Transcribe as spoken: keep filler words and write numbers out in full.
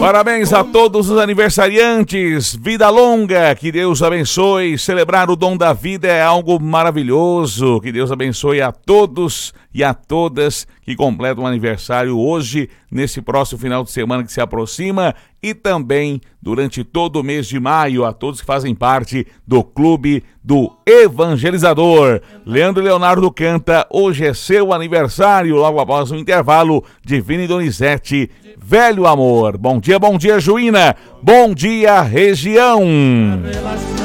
Parabéns a todos os aniversariantes, vida longa, que Deus abençoe. Celebrar o dom da vida é algo maravilhoso, que Deus abençoe a todos e a todas que completam o aniversário hoje, nesse próximo final de semana que se aproxima, e também durante todo o mês de maio, a todos que fazem parte do Clube do Evangelizador. Leandro Leonardo canta Hoje é Seu Aniversário, logo após o intervalo, Divina e Donizete, Velho Amor. Bom dia, bom dia, Juína. Bom dia, região.